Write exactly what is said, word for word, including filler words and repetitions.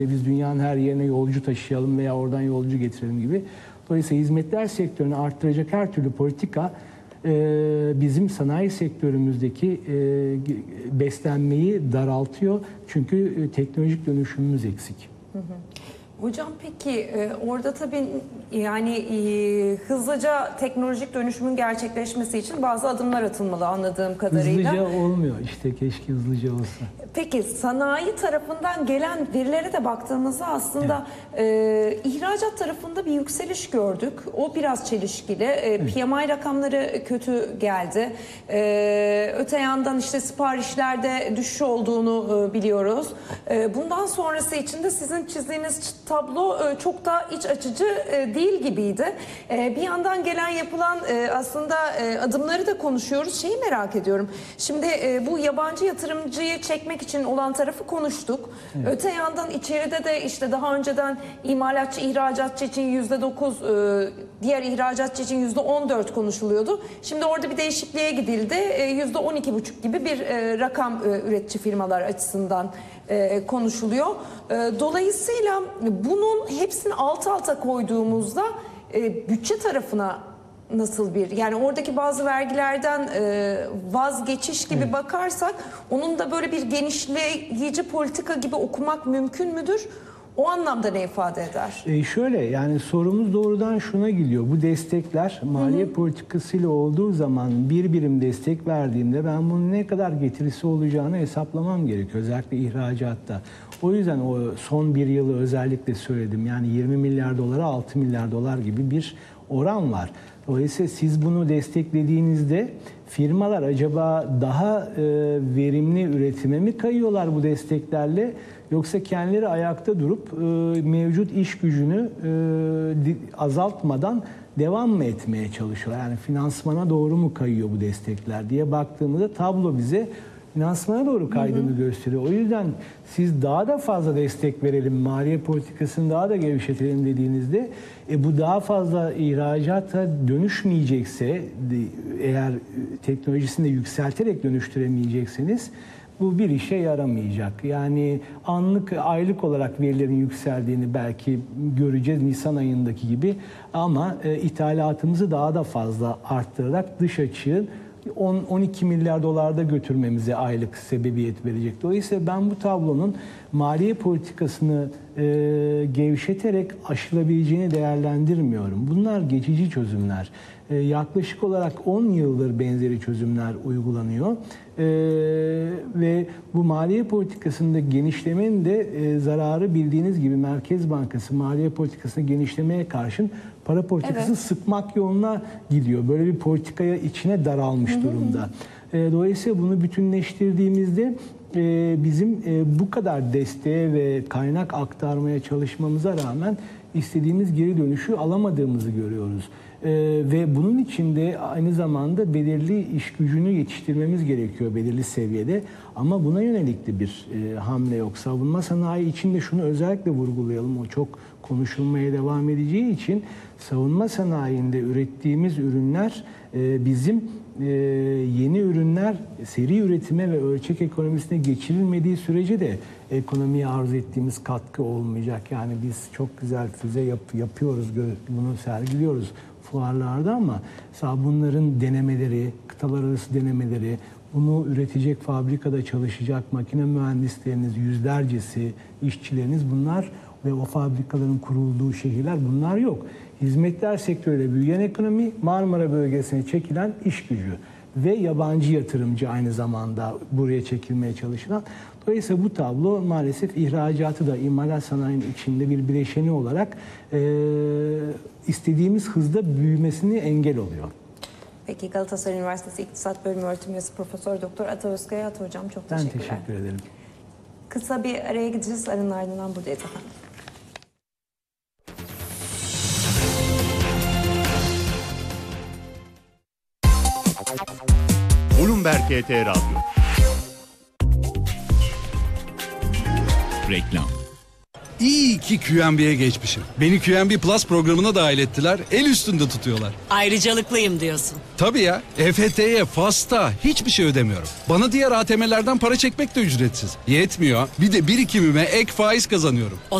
Biz dünyanın her yerine yolcu taşıyalım veya oradan yolcu getirelim gibi. Dolayısıyla hizmetler sektörünü arttıracak her türlü politika bizim sanayi sektörümüzdeki beslenmeyi daraltıyor. Çünkü teknolojik dönüşümümüz eksik. Hı hı. Hocam peki orada tabii yani e, hızlıca teknolojik dönüşümün gerçekleşmesi için bazı adımlar atılmalı anladığım kadarıyla. Hızlıca olmuyor işte, keşke hızlıca olsa. Peki sanayi tarafından gelen verilere de baktığımızda aslında evet. e, ihracat tarafında bir yükseliş gördük. O biraz çelişkili. E, evet. P M I rakamları kötü geldi. E, öte yandan işte siparişlerde düşüş olduğunu e, biliyoruz. E, bundan sonrası için de sizin çizdiğiniz tablo e, çok da iç açıcı e, değil gibiydi. E, bir yandan gelen yapılan e, aslında e, adımları da konuşuyoruz. Şeyi merak ediyorum. Şimdi e, bu yabancı yatırımcıyı çekmek için olan tarafı konuştuk. Evet. Öte yandan içeride de işte daha önceden imalatçı, ihracatçı için yüzde dokuz, diğer ihracatçı için yüzde on dört konuşuluyordu. Şimdi orada bir değişikliğe gidildi. yüzde on iki buçuk gibi bir rakam üretici firmalar açısından konuşuluyor. Dolayısıyla bunun hepsini alt alta koyduğumuzda bütçe tarafına nasıl bir, yani oradaki bazı vergilerden e, vazgeçiş gibi evet. bakarsak onun da böyle bir genişleyici politika gibi okumak mümkün müdür? O anlamda ne ifade eder? E şöyle, yani sorumuz doğrudan şuna gidiyor. Bu destekler maliye hı hı. politikasıyla olduğu zaman bir birim destek verdiğimde ben bunun ne kadar getirisi olacağını hesaplamam gerekiyor. Özellikle ihracatta. O yüzden o son bir yılı özellikle söyledim. Yani yirmi milyar dolara altı milyar dolar gibi bir oran var. Dolayısıyla siz bunu desteklediğinizde firmalar acaba daha e, verimli üretime mi kayıyorlar bu desteklerle, yoksa kendileri ayakta durup e, mevcut iş gücünü e, azaltmadan devam mı etmeye çalışıyorlar? Yani finansmana doğru mu kayıyor bu destekler diye baktığımızda tablo bize finansmana doğru kaydığını hı hı. gösteriyor. O yüzden siz daha da fazla destek verelim, maliye politikasını daha da gevşetelim dediğinizde e, bu daha fazla ihracata dönüşmeyecekse, eğer teknolojisini de yükselterek dönüştüremeyecekseniz bu bir işe yaramayacak. Yani anlık, aylık olarak verilerin yükseldiğini belki göreceğiz Nisan ayındaki gibi, ama e, ithalatımızı daha da fazla arttırarak dış açığı on on iki milyar dolarda götürmemize aylık sebebiyet verecek. Dolayısıyla ben bu tablonun maliye politikasını e, gevşeterek aşılabileceğini değerlendirmiyorum. Bunlar geçici çözümler. E, yaklaşık olarak on yıldır benzeri çözümler uygulanıyor. E, ve bu maliye politikasında genişlemenin de e, zararı, bildiğiniz gibi Merkez Bankası maliye politikasını genişlemeye karşın para politikasını evet. sıkmak yoluna gidiyor. Böyle bir politikaya içine daralmış hı hı. durumda. E, dolayısıyla bunu bütünleştirdiğimizde e, bizim e, bu kadar desteğe ve kaynak aktarmaya çalışmamıza rağmen istediğimiz geri dönüşü alamadığımızı görüyoruz. Ee, ve bunun için de aynı zamanda belirli iş gücünü yetiştirmemiz gerekiyor belirli seviyede. Ama buna yönelik de bir e, hamle yok. Savunma sanayi için de şunu özellikle vurgulayalım. O çok konuşulmaya devam edeceği için savunma sanayinde ürettiğimiz ürünler e, bizim e, yeni ürünler seri üretime ve ölçek ekonomisine geçirilmediği sürece de ekonomiye arz ettiğimiz katkı olmayacak. Yani biz çok güzel füze yap, yapıyoruz, bunu sergiliyoruz fuarlarda, ama bunların denemeleri, kıtalar arası denemeleri, bunu üretecek fabrikada çalışacak makine mühendisleriniz, yüzlercesi, işçileriniz, bunlar ve o fabrikaların kurulduğu şehirler, bunlar yok. Hizmetler sektörüyle büyüyen ekonomi, Marmara bölgesine çekilen iş gücü ve yabancı yatırımcı aynı zamanda buraya çekilmeye çalışılan. Dolayısıyla bu tablo maalesef ihracatı da imalat sanayinin içinde bir bileşeni olarak e, istediğimiz hızda büyümesini engel oluyor. Peki, Galatasaray Üniversitesi İktisat Bölümü Öğretim Üyesi Profesör Doktor Ata Özkaya. Ata Hocam çok teşekkürler. Ben teşekkür ederim. Kısa bir araya gideceğiz. Aranın ardından buradayız efendim. Bloomberg H T Radyo. Reklam. İyi ki Q N B'ye geçmişim. Beni Q N B Plus programına dahil ettiler. El üstünde tutuyorlar. Ayrıcalıklıyım diyorsun. Tabii ya. E F T'ye, FAS'ta hiçbir şey ödemiyorum. Bana diğer A T M'lerden para çekmek de ücretsiz. Yetmiyor. Bir de birikimime ek faiz kazanıyorum.